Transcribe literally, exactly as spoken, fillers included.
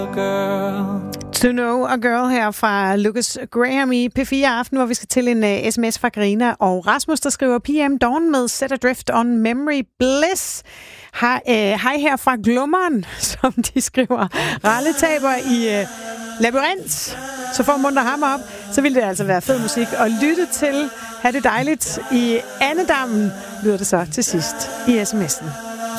To Know a Girl her fra Lucas Graham i P fire Aften, hvor vi skal til en uh, sms fra Karina og Rasmus, der skriver P M Dawn med Set Adrift on Memory Bliss. Hej, uh, hej her fra Glummeren, som de skriver. Ralle taber i uh, Labyrint, så får munter ham op. Så ville det altså være fed musik at lytte til. Ha' det dejligt i Annedammen, lyder det så til sidst i sms'en.